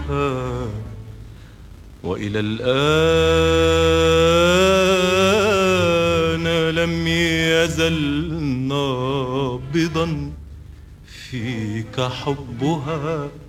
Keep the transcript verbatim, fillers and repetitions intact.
حبها، وإلى الآن لم يزل نابضا فيك حبها.